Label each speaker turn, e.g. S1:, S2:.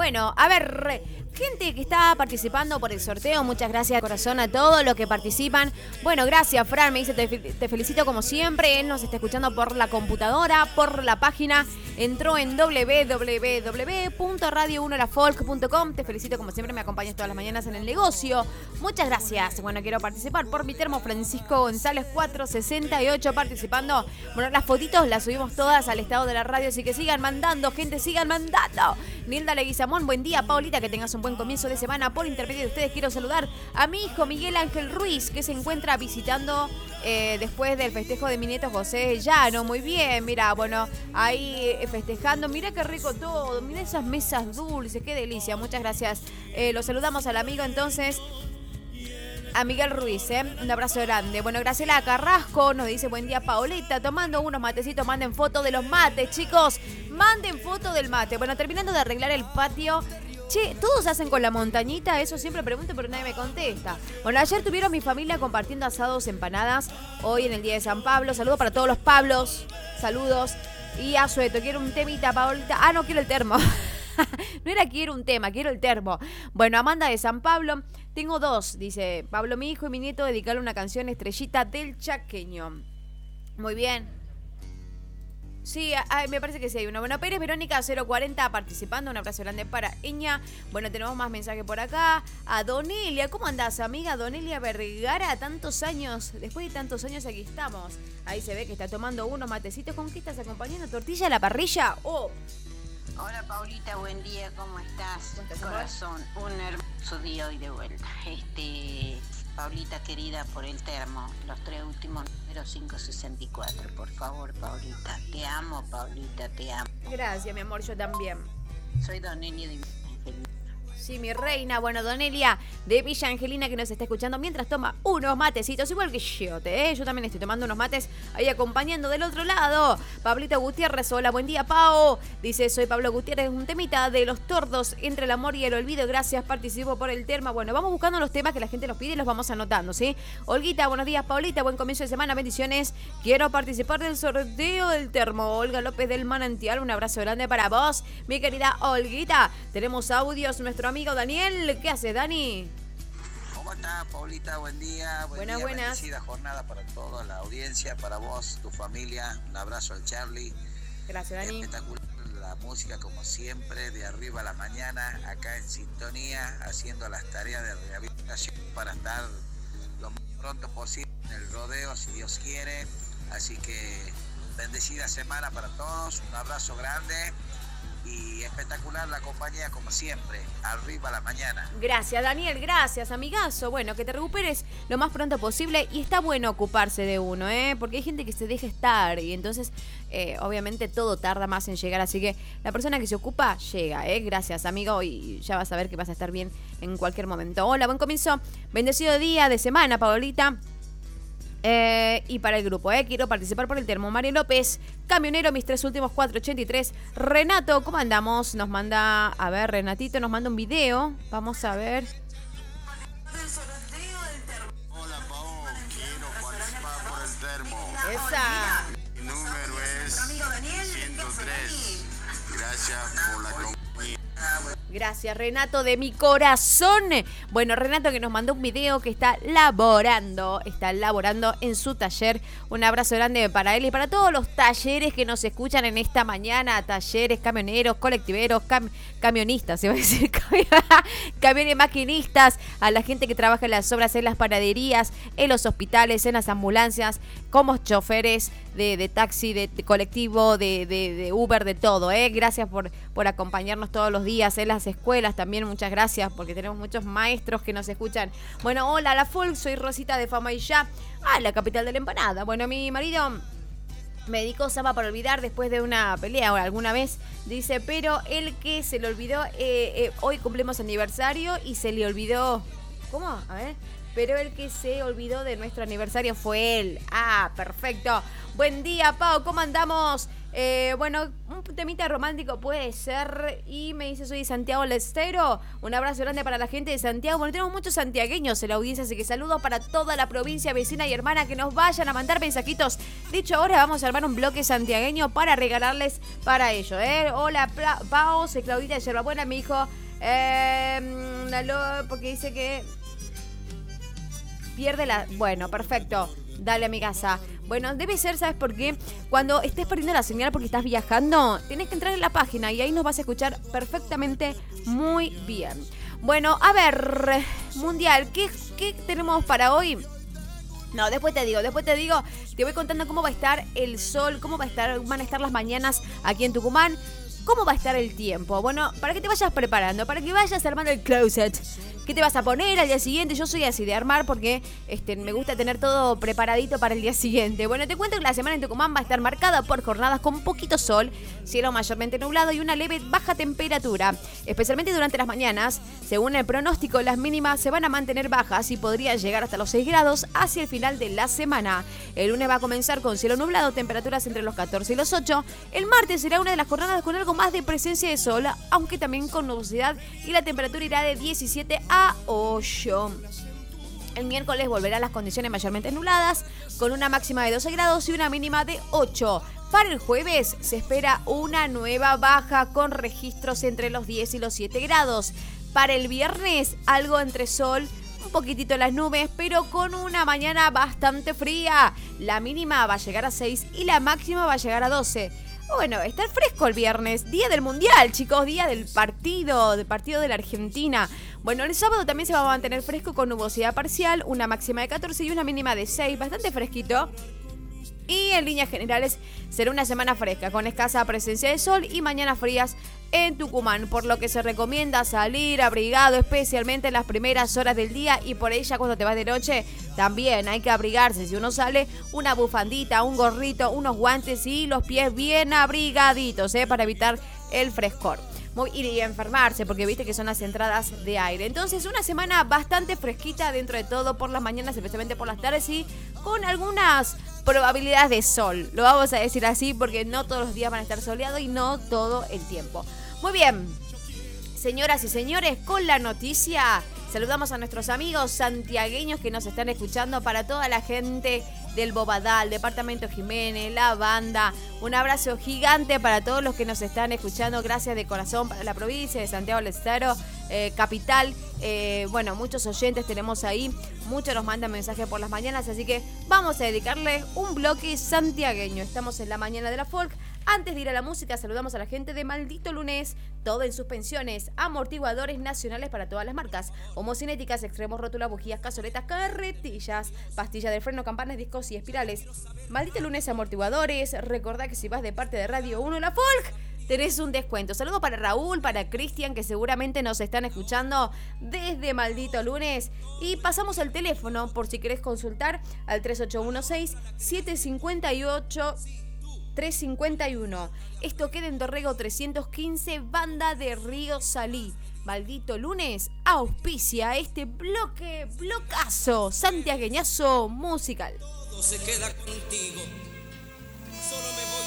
S1: Bueno, a ver, gente que está participando por el sorteo, muchas gracias, corazón, a todos los que participan. Bueno, gracias, Fran, me dice, te felicito como siempre. Él nos está escuchando por la computadora, por la página. Entró en www.radio1lafolk.com. Te felicito como siempre, me acompañas todas las mañanas en el negocio. Muchas gracias. Bueno, quiero participar por mi termo, Francisco González 468 participando. Bueno, las fotitos las subimos todas al estado de la radio, así que sigan mandando, gente, sigan mandando. Nilda Leguizamón, buen día. Paulita, que tengas un buen comienzo de semana. Por intermedio de ustedes quiero saludar a mi hijo Miguel Ángel Ruiz, que se encuentra visitando después del festejo de mi nieto José Llano. Muy bien, mira, bueno, ahí festejando. Mira qué rico todo, mira esas mesas dulces, qué delicia. Muchas gracias. Lo saludamos al amigo entonces, a Miguel Ruiz, un abrazo grande. Bueno, Graciela Carrasco nos dice, buen día, Paoleta, tomando unos matecitos, manden foto de los mates, chicos, manden foto del mate. Bueno, terminando de arreglar el patio. Che, ¿todos hacen con la montañita? Eso siempre pregunto, pero nadie me contesta. Bueno, ayer tuvieron mi familia compartiendo asados, empanadas, hoy en el día de San Pablo. Saludos para todos los Pablos, saludos. Y Azueto, quiero un temita, Paolita. Ah, no, quiero el termo. No era quiero un tema, quiero el termo. Bueno, Amanda de San Pablo, tengo dos, dice Pablo, mi hijo y mi nieto, dedicarle una canción, Estrellita del Chaqueño. Muy bien. Sí, me parece que sí hay una. Bueno, Pérez Verónica 040 participando. Un abrazo grande para Eña. Bueno, tenemos más mensajes por acá. A Donelia, ¿cómo andás, amiga? Donelia Vergara, tantos años. Después de tantos años aquí estamos. Ahí se ve que está tomando unos matecitos. ¿Con qué estás acompañando? ¿Tortilla a la parrilla? ¡Oh!
S2: Hola, Paulita, buen día, ¿cómo estás? Corazón, un hermoso día hoy de vuelta. Paulita querida, por el termo, los tres últimos números 564, por favor, Paulita. Te amo, Paulita, te amo.
S1: Gracias, mi amor, yo también.
S2: Soy Donelia de Angelina.
S1: Sí, mi reina. Bueno, Donelia de Villa Angelina, que nos está escuchando mientras toma unos matecitos, igual que yo, yo también estoy tomando unos mates ahí acompañando del otro lado. Pablito Gutiérrez, hola, buen día, Pao. Dice, soy Pablo Gutiérrez, un temita de los tordos entre el amor y el olvido. Gracias, participo por el tema. Bueno, vamos buscando los temas que la gente nos pide y los vamos anotando, ¿sí? Olguita, buenos días, Paulita, buen comienzo de semana, bendiciones. Quiero participar del sorteo del termo. Olga López del Manantial, un abrazo grande para vos, mi querida Olguita. Tenemos audios, nuestro amigo Daniel. ¿Qué hace, Dani?
S3: ¿Cómo estás, Paulita? Buen día.
S1: Buenas.
S3: Bendecida jornada para toda la audiencia, para vos, tu familia. Un abrazo al Charlie.
S1: Gracias, Dani.
S3: Espectacular la música, como siempre, de arriba a la mañana, acá en sintonía, haciendo las tareas de rehabilitación para estar lo más pronto posible en el rodeo, si Dios quiere. Así que bendecida semana para todos. Un abrazo grande. Y espectacular la compañía, como siempre, arriba a la mañana.
S1: Gracias, Daniel, gracias, amigazo. Bueno, que te recuperes lo más pronto posible. Y está bueno ocuparse de uno, porque hay gente que se deja estar y entonces, obviamente, todo tarda más en llegar. Así que la persona que se ocupa, llega, Gracias, amigo, y ya vas a ver que vas a estar bien en cualquier momento. Hola, buen comienzo. Bendecido día de semana, Paolita. Y para el grupo, quiero participar por el termo. Mario López, camionero, mis tres últimos 483. Renato, ¿cómo andamos? Nos manda, a ver, Renatito nos manda un video. Vamos a ver.
S4: Hola, Pau, quiero participar por el termo.
S1: Esa.
S4: Mi número es 103. Gracias por la compañía.
S1: Gracias, Renato, de mi corazón. Bueno, Renato, que nos mandó un video que está laborando en su taller. Un abrazo grande para él y para todos los talleres que nos escuchan en esta mañana. Talleres, camioneros, colectiveros, camionistas, se va a decir, camiones maquinistas, a la gente que trabaja en las obras, en las panaderías, en los hospitales, en las ambulancias, como choferes de taxi, de colectivo, de Uber, de todo, Gracias por acompañarnos todos los días en las escuelas también, muchas gracias, porque tenemos muchos maestros que nos escuchan. Bueno, hola, la folk, soy Rosita de Famaillá, la capital de la empanada. Bueno, mi marido me dedicó Samba para olvidar después de una pelea o alguna vez, dice, pero el que se le olvidó, hoy cumplimos aniversario y se le olvidó, ¿cómo? A ver. Pero el que se olvidó de nuestro aniversario fue él. Perfecto. Buen día, Pau. ¿Cómo andamos? Bueno, un temita romántico puede ser. Y me dice, soy de Santiago del Estero. Un abrazo grande para la gente de Santiago. Bueno, tenemos muchos santiagueños en la audiencia, así que saludos para toda la provincia vecina y hermana que nos vayan a mandar mensajitos. Dicho, ahora vamos a armar un bloque santiagueño para regalarles para ellos. Hola, Pao, soy Claudita de Yerbabuena. Me dijo, porque dice que pierde la... Bueno, perfecto. Dale a mi casa. Bueno, debe ser, ¿sabes por qué? Cuando estés perdiendo la señal porque estás viajando, tenés que entrar en la página y ahí nos vas a escuchar perfectamente muy bien. Bueno, a ver, Mundial, ¿qué tenemos para hoy? No, después te digo, te voy contando cómo va a estar el sol, cómo van a estar las mañanas aquí en Tucumán, cómo va a estar el tiempo. Bueno, para que te vayas preparando, para que vayas armando el closet. ¿Qué te vas a poner al día siguiente? Yo soy así de armar porque me gusta tener todo preparadito para el día siguiente. Bueno, te cuento que la semana en Tucumán va a estar marcada por jornadas con poquito sol, cielo mayormente nublado y una leve baja temperatura. Especialmente durante las mañanas, según el pronóstico, las mínimas se van a mantener bajas y podrían llegar hasta los 6 grados hacia el final de la semana. El lunes va a comenzar con cielo nublado, temperaturas entre los 14 y los 8. El martes será una de las jornadas con algo más de presencia de sol, aunque también con nubosidad, y la temperatura irá de 17 a 8. El miércoles volverán las condiciones mayormente nubladas, con una máxima de 12 grados y una mínima de 8. Para el jueves se espera una nueva baja con registros entre los 10 y los 7 grados. Para el viernes, algo entre sol, un poquitito las nubes, pero con una mañana bastante fría. La mínima va a llegar a 6 y la máxima va a llegar a 12. Bueno, está fresco el viernes, día del Mundial, chicos, día del partido de la Argentina. Bueno, el sábado también se va a mantener fresco con nubosidad parcial, una máxima de 14 y una mínima de 6, bastante fresquito. Y en líneas generales será una semana fresca, con escasa presencia de sol y mañanas frías en Tucumán, por lo que se recomienda salir abrigado, especialmente en las primeras horas del día, y por ella cuando te vas de noche también hay que abrigarse. Si uno sale, una bufandita, un gorrito, unos guantes y los pies bien abrigaditos, para evitar el frescor. Y enfermarse, porque viste que son las entradas de aire. Entonces, una semana bastante fresquita dentro de todo por las mañanas, especialmente por las tardes, y con algunas probabilidades de sol. Lo vamos a decir así porque no todos los días van a estar soleados y no todo el tiempo. Muy bien, señoras y señores, con la noticia saludamos a nuestros amigos santiagueños que nos están escuchando, para toda la gente del Bobadal, Departamento Jiménez, la banda. Un abrazo gigante para todos los que nos están escuchando. Gracias de corazón para la provincia de Santiago del Estero, capital. Bueno, muchos oyentes tenemos ahí. Muchos nos mandan mensajes por las mañanas, así que vamos a dedicarle un bloque santiagueño. Estamos en la mañana de la folk. Antes de ir a la música, saludamos a la gente de Maldito Lunes. Todo en suspensiones, amortiguadores nacionales para todas las marcas. Homocinéticas, extremos, rótulas, bujías, cazoletas, carretillas, pastillas de freno, campanas, discos y espirales. Maldito Lunes Amortiguadores. Recordá que si vas de parte de Radio 1 La Folk, tenés un descuento. Saludos para Raúl, para Cristian, que seguramente nos están escuchando desde Maldito Lunes. Y pasamos el teléfono por si querés consultar al 3816-758-351. Esto queda en Dorrego 315, Banda de Río Salí. Maldito Lunes auspicia este blocazo santiagueñazo musical.
S5: Todo se queda contigo. Solo me voy.